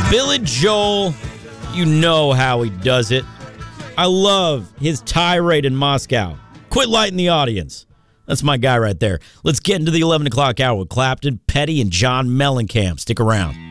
Billy Joel, you know how he does it. I love his tirade in Moscow. Quit lighting the audience. That's my guy right there. Let's get into the 11 o'clock hour with Clapton, Petty, and John Mellencamp. Stick around.